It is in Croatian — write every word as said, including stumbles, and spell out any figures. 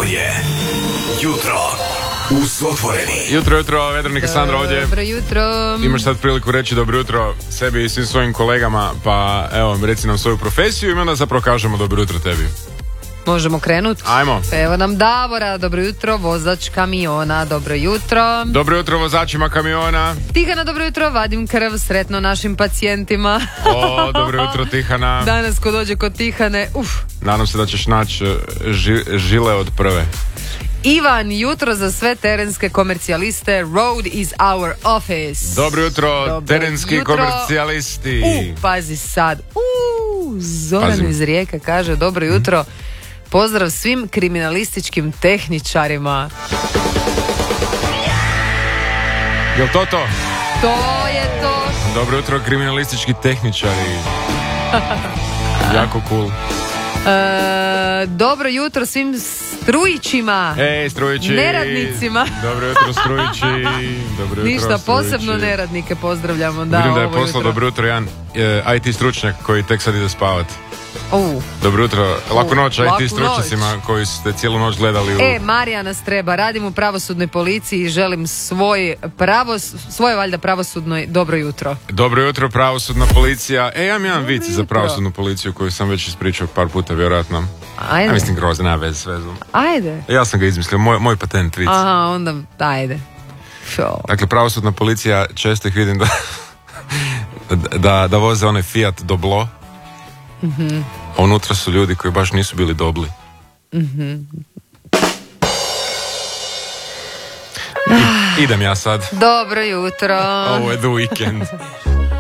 Ovo je Jutro u Sotvoreni. Jutro, jutro, Vedranik i Sandra ovdje. Dobro jutro. Imaš sad priliku reći dobro jutro sebi i svim svojim kolegama, pa evo, reci nam svoju profesiju i onda zapravo kažemo dobro jutro tebi. Možemo krenuti? Ajmo. Evo nam Davora, dobro jutro, vozač kamiona, dobro jutro. Dobro jutro vozačima kamiona. Tihana, dobro jutro, vadim krv, sretno našim pacijentima. O, dobro jutro Tihana. Danas ko dođe kod Tihane, uf. Nadam se da ćeš naći ži, žile od prve. Ivan, jutro za sve terenske komercijaliste, road is our office. Dobro jutro, Dobro terenski jutro. komercijalisti. U, pazi sad. U, Zoran Pazim. iz Rijeke kaže, dobro jutro. Pozdrav svim kriminalističkim tehničarima. Jel to to? To je to. Dobro jutro, kriminalistički tehničari. Jako cool. E, dobro jutro svim strujićima. Ej, strujići. Neradnicima. Dobro jutro, strujići. Dobro jutro, Ništa, posebno strujići. neradnike pozdravljamo. Da, Vidim da je ovo poslao jutro. dobro jutro jedan e, I T stručnjak koji tek sad ide spavat. U. Dobro jutro, laku noć laku I T stručnjacima noć. koji ste cijelu noć gledali u... E, Marija nas treba, radim u pravosudnoj policiji i želim svoj pravos, svoje valjda pravosudnoj dobro jutro. Dobro jutro, pravosudna policija. E, ja imam jedan Dobro vic za jutro. pravosudnu policiju koju sam već ispričao par puta, vjerojatno. Ajde. Ja mislim grozno, nema veze s vezom. Ajde. Ja sam ga izmislio, moj, moj patent vic. Aha, onda, ajde. Šo. Dakle, pravosudna policija, često ih vidim da, da, da voze onaj Fiat Doblo. Mhm. A unutra su ljudi koji baš nisu bili dobli. Mhm. I, idem ja sad. Dobro jutro. Ovo je The Weekend.